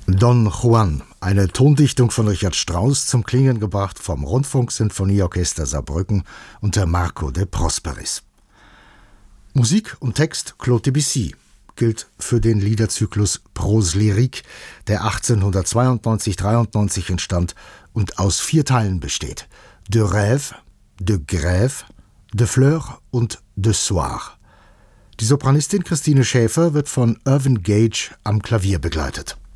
Don Juan, eine Tondichtung von Richard Strauss, zum Klingen gebracht vom Rundfunksinfonieorchester Saarbrücken unter Marco de Prosperis. Musik und Text Claude Debussy, gilt für den Liederzyklus Prose Lyrique, der 1892/93 entstand und aus 4 Teilen besteht: De Rêve, de Grève, de Fleurs und de Soir. Die Sopranistin Christine Schäfer wird von Irvin Gage am Klavier begleitet.